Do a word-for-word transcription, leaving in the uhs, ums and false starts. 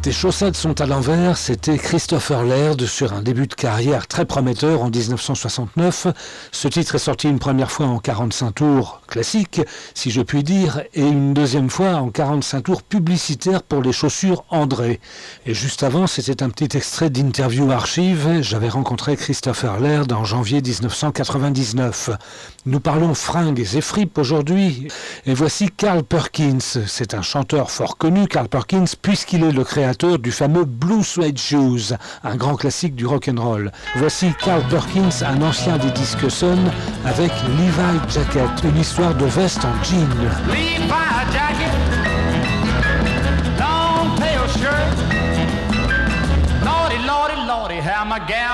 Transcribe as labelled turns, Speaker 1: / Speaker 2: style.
Speaker 1: Tes chaussettes sont à l'envers, c'était Christopher Laird sur un début de carrière très prometteur en dix-neuf cent soixante-neuf. Ce titre est sorti une première fois en quarante-cinq tours classique, si je puis dire, et une deuxième fois en quarante-cinq tours publicitaire pour les chaussures André. Et juste avant, c'était un petit extrait d'interview archive. J'avais rencontré Christopher Laird en janvier dix-neuf cent quatre-vingt-dix-neuf. Nous parlons fringues et fripes aujourd'hui. Et voici Carl Perkins. C'est un chanteur fort connu, Carl Perkins, puisqu'il est le créateur du fameux Blue Suede Shoes, un grand classique du rock'n'roll. Voici Carl Perkins, un ancien des disques Sun, avec Levi Jacket, une histoire de veste en jean.
Speaker 2: Levi jacket, long tail shirt, lordy, lordy, lordy, how my gal